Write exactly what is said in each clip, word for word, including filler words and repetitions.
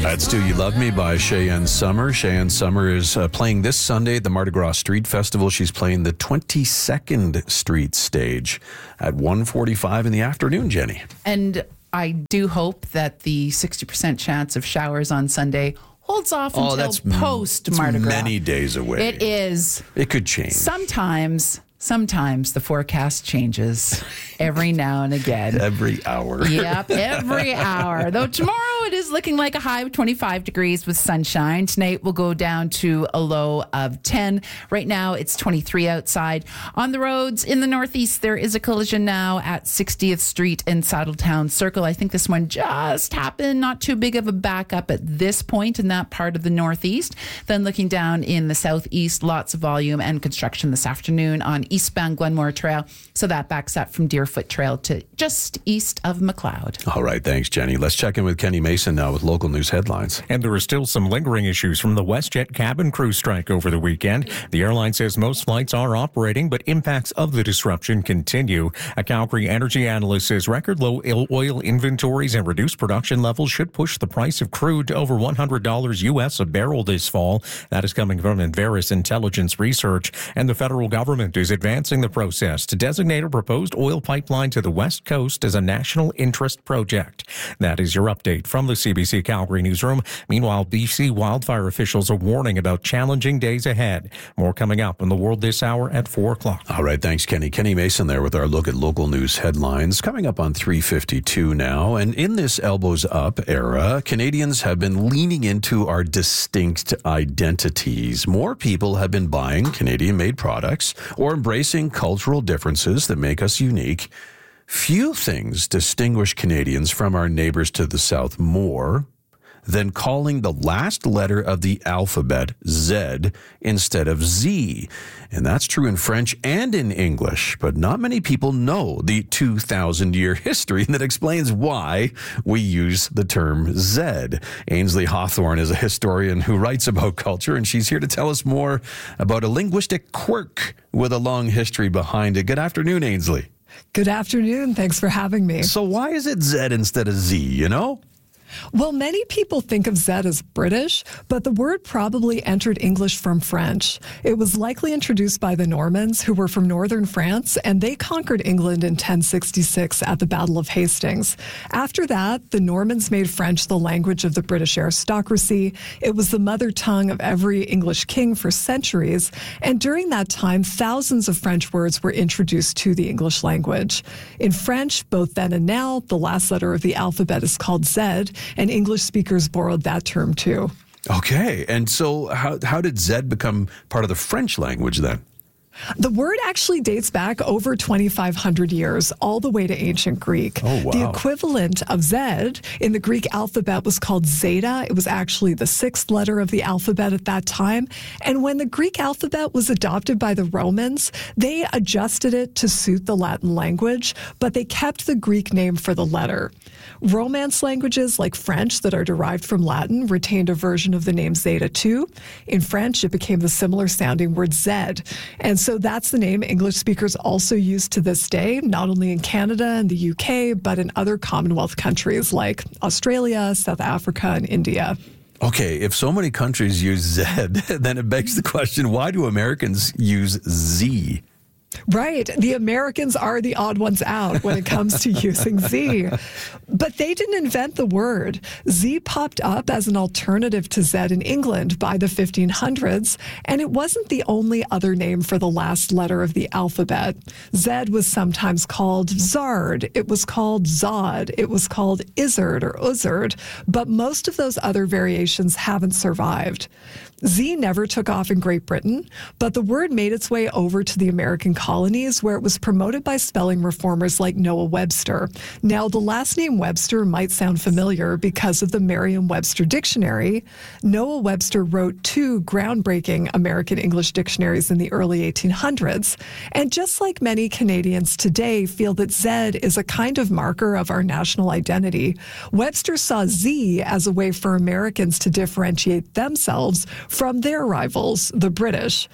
That's Do You Love Me by Cheyenne Summer. Cheyenne Summer is uh, playing this Sunday at the Mardi Gras Street Festival. She's playing the twenty-second Street stage at one forty-five in the afternoon, Jenny. And I do hope that the sixty percent chance of showers on Sunday holds off Oh, until that's post Mardi Gras. many days away. It is. It could change. Sometimes, sometimes the forecast changes every now and again. Every hour. Yep, every hour. Though tomorrow it is looking like a high of twenty-five degrees with sunshine. Tonight we'll go down to a low of ten. Right now it's twenty-three outside. On the roads in the northeast, there is a collision now at sixtieth Street and Saddletown Circle. I think this one just happened. Not too big of a backup at this point in that part of the northeast. Then looking down in the southeast, lots of volume and construction this afternoon on eastbound Glenmore Trail. So that backs up from Deerfoot Trail to just east of McLeod. All right, thanks, Jenny. Let's check in with Kenny Mason now with local news headlines. And there are still some lingering issues from the WestJet cabin crew strike over the weekend. The airline says most flights are operating, but impacts of the disruption continue. A Calgary energy analyst says record low oil inventories and reduced production levels should push the price of crude to over one hundred dollars U S a barrel this fall. That is coming from Enverus Intelligence Research. And the federal government is advancing the process to designate a proposed oil pipeline to the West Coast as a national interest project. That is your update from the C B C Calgary newsroom. Meanwhile, B C wildfire officials are warning about challenging days ahead. More coming up in the world this hour at four o'clock. All right, thanks, Kenny. Kenny Mason there with our look at local news headlines. Coming up on three fifty-two now. And in this elbows up era, Canadians have been leaning into our distinct identities. More people have been buying Canadian-made products or embracing cultural differences that make us unique. Few things distinguish Canadians from our neighbors to the south more than calling the last letter of the alphabet Z instead of Z. And that's true in French and in English, but not many people know the two thousand year history that explains why we use the term Z. Ainsley Hawthorne is a historian who writes about culture, and she's here to tell us more about a linguistic quirk with a long history behind it. Good afternoon, Ainsley. Good afternoon. Thanks for having me. So why is it Z instead of Z, you know? Well, many people think of Z as British, but the word probably entered English from French. It was likely introduced by the Normans, who were from northern France, and they conquered England in ten sixty-six at the Battle of Hastings. After that, the Normans made French the language of the British aristocracy. It was the mother tongue of every English king for centuries, and during that time, thousands of French words were introduced to the English language. In French, both then and now, the last letter of the alphabet is called Z, and English speakers borrowed that term too. Okay, and so how how did Z become part of the French language then? The word actually dates back over twenty-five hundred years, all the way to ancient Greek. Oh, wow. The equivalent of Z in the Greek alphabet was called Zeta. It was actually the sixth letter of the alphabet at that time. And when the Greek alphabet was adopted by the Romans, they adjusted it to suit the Latin language, but they kept the Greek name for the letter. Romance languages like French that are derived from Latin retained a version of the name Zeta too. In French, it became the similar sounding word Z. And so that's the name English speakers also use to this day, not only in Canada and the U K, but in other Commonwealth countries like Australia, South Africa, and India. Okay, if so many countries use Z, then it begs the question, why do Americans use Z? Right. The Americans are the odd ones out when it comes to using Z. But they didn't invent the word. Z popped up as an alternative to Z in England by the fifteen hundreds, and it wasn't the only other name for the last letter of the alphabet. Z was sometimes called Zard. It was called Zod. It was called Izzard or Uzzard, but most of those other variations haven't survived. Z never took off in Great Britain, but the word made its way over to the American colonies, where it was promoted by spelling reformers like Noah Webster. Now, the last name Webster might sound familiar because of the Merriam-Webster dictionary. Noah Webster wrote two groundbreaking American English dictionaries in the early eighteen hundreds. And just like many Canadians today feel that Z is a kind of marker of our national identity, Webster saw Z as a way for Americans to differentiate themselves from their rivals, the British.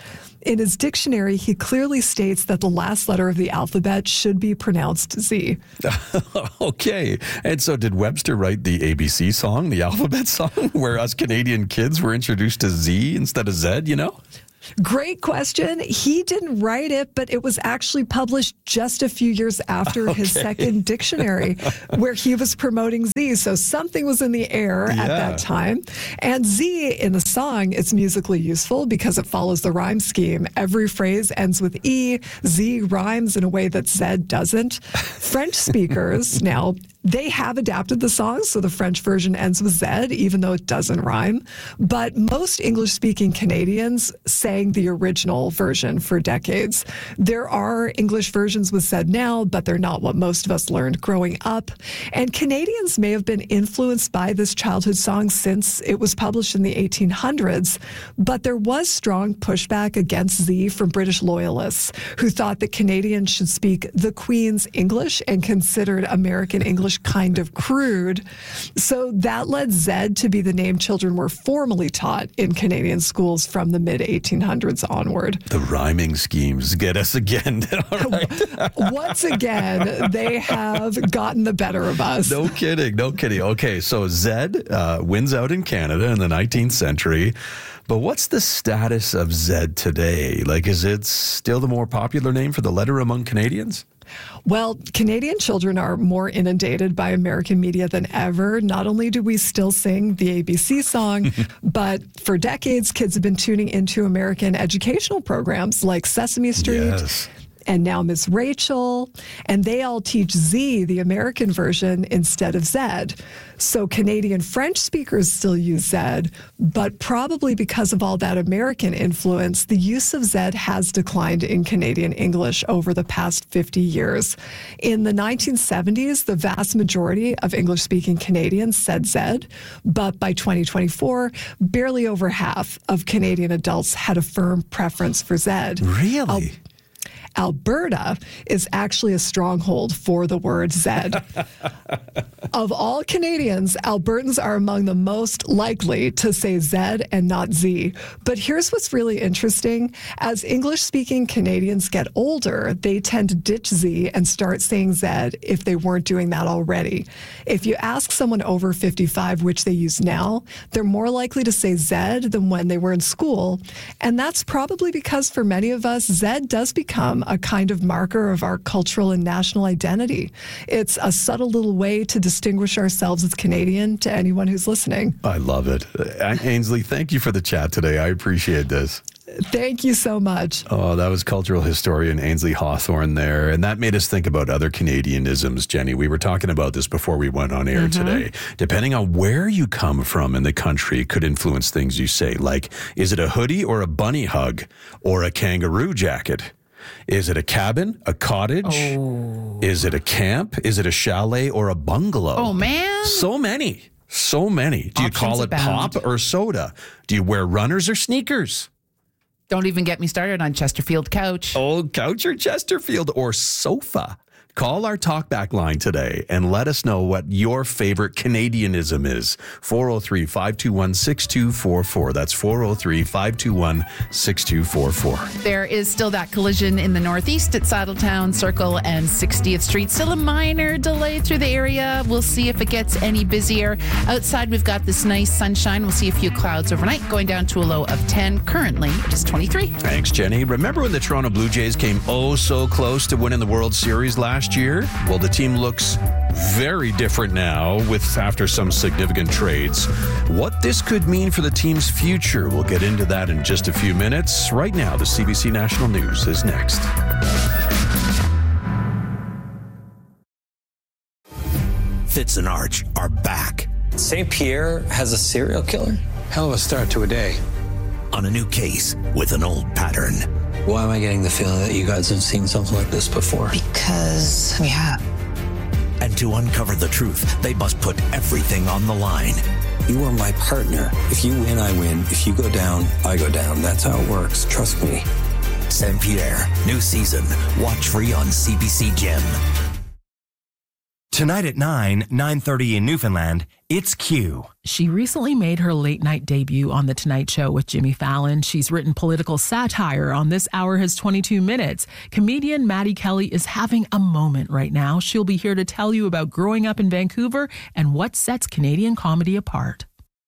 In his dictionary, he clearly states that the last letter of the alphabet should be pronounced Z. Okay. And so did Webster write the A B C song, the alphabet song, where us Canadian kids were introduced to Z instead of Z, you know? Great question. He didn't write it, but it was actually published just a few years after Okay. his second dictionary, where he was promoting Z. So something was in the air Yeah. at that time. And Z in the song is musically useful because it follows the rhyme scheme. Every phrase ends with E. Z rhymes in a way that Z doesn't. French speakers now, they have adapted the song, so the French version ends with Z, even though it doesn't rhyme. But most English-speaking Canadians sang the original version for decades. There are English versions with Z now, but they're not what most of us learned growing up. And Canadians may have been influenced by this childhood song since it was published in the eighteen hundreds, but there was strong pushback against Z from British loyalists who thought that Canadians should speak the Queen's English and considered American English kind of crude. So that led Z to be the name children were formally taught in Canadian schools from the mid eighteen hundreds onward. The rhyming schemes get us again. All right. Once again, they have gotten the better of us. No kidding. No kidding. Okay, so Z uh, wins out in Canada in the nineteenth century. But what's the status of Z today? Like, is it still the more popular name for the letter among Canadians? Well, Canadian children are more inundated by American media than ever. Not only do we still sing the A B C song, but for decades, kids have been tuning into American educational programs like Sesame Street. Yes. And now Miss Rachel, and they all teach Z, the American version, instead of Z. So Canadian French speakers still use Z, but probably because of all that American influence, the use of Z has declined in Canadian English over the past fifty years. In the nineteen seventies, the vast majority of English-speaking Canadians said Z, but by twenty twenty-four, barely over half of Canadian adults had a firm preference for Z. Really? Al- Alberta is actually a stronghold for the word Z. Of all Canadians, Albertans are among the most likely to say Z and not Z. But here's what's really interesting. As English-speaking Canadians get older, they tend to ditch Z and start saying Z if they weren't doing that already. If you ask someone over fifty-five which they use now, they're more likely to say Z than when they were in school. And that's probably because for many of us, Z does become a kind of marker of our cultural and national identity. It's a subtle little way to distinguish ourselves as Canadian to anyone who's listening. I love it. Uh, Ainsley, thank you for the chat today. I appreciate this. Thank you so much. Oh, that was cultural historian Ainsley Hawthorne there. And that made us think about other Canadianisms, Jenny. We were talking about this before we went on air mm-hmm. today. Depending on where you come from in the country could influence things you say. Like, is it a hoodie or a bunny hug or a kangaroo jacket? Is it a cabin, a cottage? Oh. Is it a camp? Is it a chalet or a bungalow? Oh, man. So many. So many. Do you Options call it abound. pop or soda? Do you wear runners or sneakers? Don't even get me started on Chesterfield couch. Oh, couch or Chesterfield or sofa? Call our talkback line today and let us know what your favorite Canadianism is. four oh three, five two one, six two four four. That's four oh three, five two one, six two four four. There is still that collision in the northeast at Saddletown Circle and sixtieth Street. Still a minor delay through the area. We'll see if it gets any busier. Outside, we've got this nice sunshine. We'll see a few clouds overnight, going down to a low of ten. Currently, it is twenty-three. Thanks, Jenny. Remember when the Toronto Blue Jays came oh so close to winning the World Series last year? Well, the team looks very different now with after some significant trades. What this could mean for the team's future, we'll get into that in just a few minutes. Right now, the C B C National News is next. Fitz and Arch are back. Saint Pierre has a serial killer? Hell of a start to a day. On a new case with an old pattern. Why am I getting the feeling that you guys have seen something like this before? Because we have. And to uncover the truth, they must put everything on the line. You are my partner. If you win, I win. If you go down, I go down. That's how it works. Trust me. Saint Pierre, new season. Watch free on C B C Gem. Tonight at nine, nine thirty in Newfoundland, it's Q. She recently made her late-night debut on The Tonight Show with Jimmy Fallon. She's written political satire on This Hour Has twenty-two minutes. Comedian Maddie Kelly is having a moment right now. She'll be here to tell you about growing up in Vancouver and what sets Canadian comedy apart.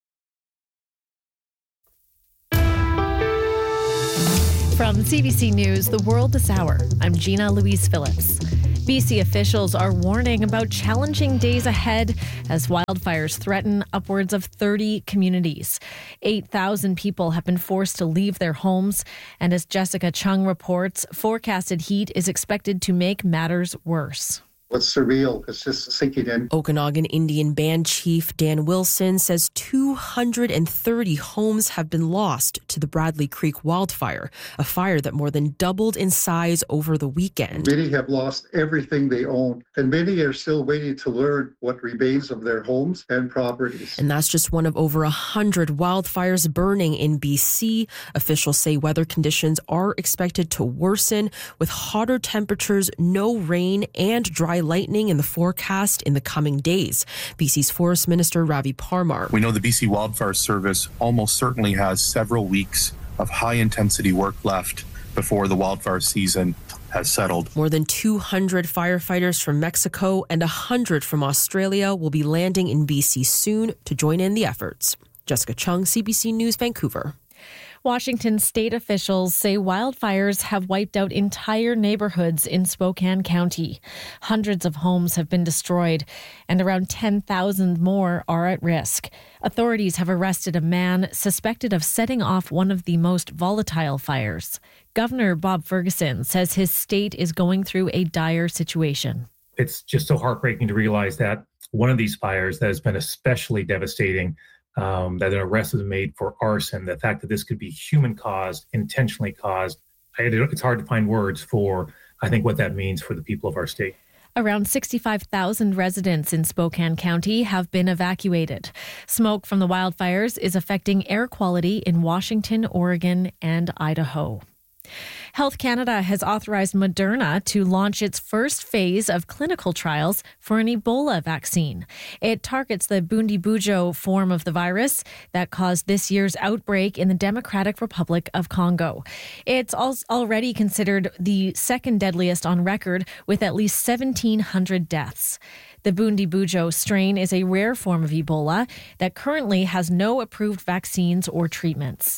From C B C News, The World This Hour, I'm Gina Louise Phillips. B C officials are warning about challenging days ahead as wildfires threaten upwards of thirty communities. eight thousand people have been forced to leave their homes, and as Jessica Chung reports, forecasted heat is expected to make matters worse. What's surreal, it's just sinking in. Okanagan Indian Band Chief Dan Wilson says two hundred thirty homes have been lost to the Bradley Creek wildfire, a fire that more than doubled in size over the weekend. Many have lost everything they own, and many are still waiting to learn what remains of their homes and properties. And that's just one of over one hundred wildfires burning in B C. Officials say weather conditions are expected to worsen with hotter temperatures, no rain, and dry lightning in the forecast in the coming days. B C's Forest Minister Ravi Parmar. We know the B C Wildfire Service almost certainly has several weeks of high-intensity work left before the wildfire season has settled. More than two hundred firefighters from Mexico and one hundred from Australia will be landing in B C soon to join in the efforts. Jessica Chung, C B C News, Vancouver. Washington state officials say wildfires have wiped out entire neighborhoods in Spokane County. Hundreds of homes have been destroyed, and around ten thousand more are at risk. Authorities have arrested a man suspected of setting off one of the most volatile fires. Governor Bob Ferguson says his state is going through a dire situation. It's just so heartbreaking to realize that one of these fires that has been especially devastating, Um, that an arrest was made for arson. The fact that this could be human-caused, intentionally caused, it's hard to find words for, I think, what that means for the people of our state. Around sixty-five thousand residents in Spokane County have been evacuated. Smoke from the wildfires is affecting air quality in Washington, Oregon, and Idaho. Health Canada has authorized Moderna to launch its first phase of clinical trials for an Ebola vaccine. It targets the Bundibugyo form of the virus that caused this year's outbreak in the Democratic Republic of Congo. It's already considered the second deadliest on record, with at least seventeen hundred deaths. The Bundibugyo strain is a rare form of Ebola that currently has no approved vaccines or treatments.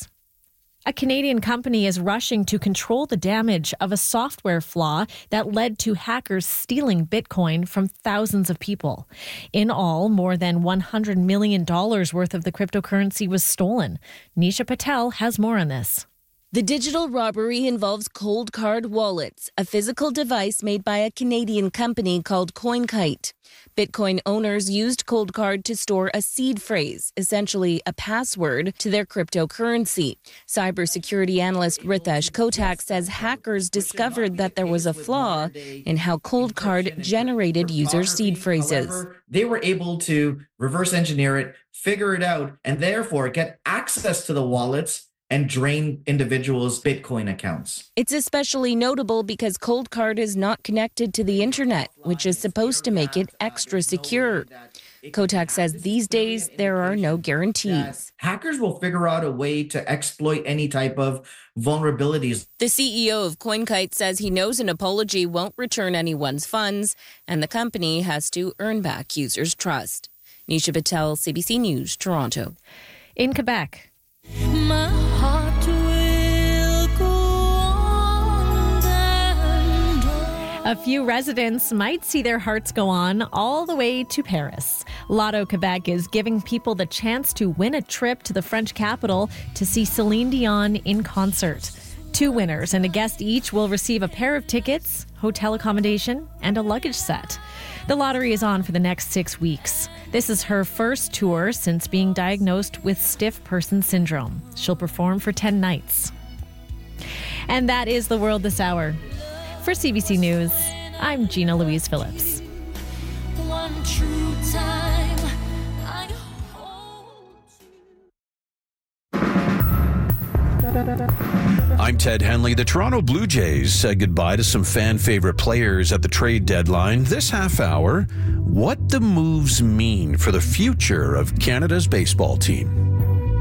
A Canadian company is rushing to control the damage of a software flaw that led to hackers stealing Bitcoin from thousands of people. In all, more than one hundred million dollars worth of the cryptocurrency was stolen. Nisha Patel has more on this. The digital robbery involves Cold Card wallets, a physical device made by a Canadian company called CoinKite. Bitcoin owners used Cold Card to store a seed phrase, essentially a password, to their cryptocurrency. Cybersecurity analyst Ritesh Kotak says hackers discovered that there was a flaw in how Cold Card generated user seed phrases. They were able to reverse engineer it, figure it out, and therefore get access to the wallets and drain individuals' Bitcoin accounts. It's especially notable because Cold Card is not connected to the internet, which is supposed to make it extra secure. Kotak says these days there are no guarantees. Hackers will figure out a way to exploit any type of vulnerabilities. The C E O of CoinKite says he knows an apology won't return anyone's funds, and the company has to earn back users' trust. Nisha Patel, C B C News, Toronto. In Quebec, my heart will go on and on. A few residents might see their hearts go on all the way to Paris. Lotto Quebec is giving people the chance to win a trip to the French capital to see Celine Dion in concert. Two winners and a guest each will receive a pair of tickets, hotel accommodation, and a luggage set. The lottery is on for the next six weeks. This is her first tour since being diagnosed with stiff person syndrome. She'll perform for ten nights. And that is The World This Hour. For C B C News, I'm Gina Louise Phillips. One true time, I hold you. I'm Ted Henley. The Toronto Blue Jays said goodbye to some fan-favorite players at the trade deadline. This half hour, what the moves mean for the future of Canada's baseball team.